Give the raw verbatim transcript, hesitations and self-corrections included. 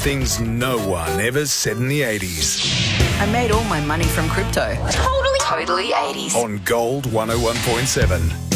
things no one ever said in the eighties. I made all my money from crypto. Totally. Totally eighties. On Gold one oh one point seven.